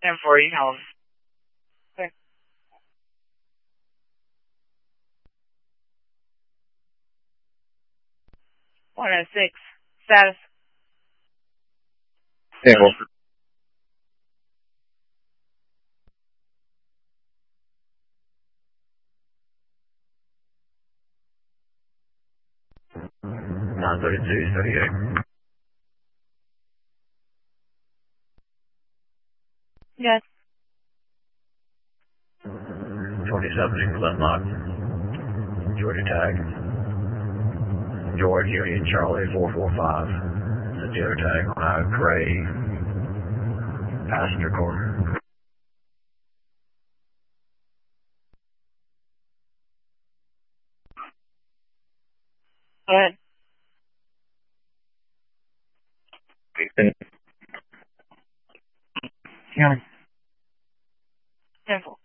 10-4, you can hold. Okay. 106. Status. Table. Nine 32, 38. Yes. 27 Glen Lock. Georgia tag. George Union Charlie 445. The other tag, gray. Passenger car. Go ahead. County. 10-4.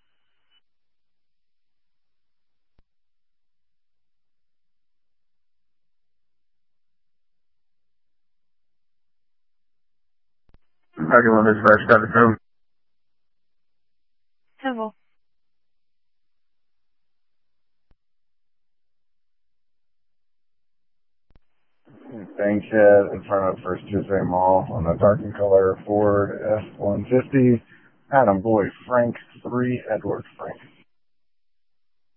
Parking lot is first at the room. 10-4. Bank shed in front of First Tuesday Mall on the darkened color Ford F-150. Adam Boy Frank 3 Edward Frank.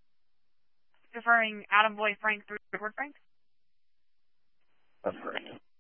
Deferring Adam Boy Frank 3 Edward Frank? That's correct.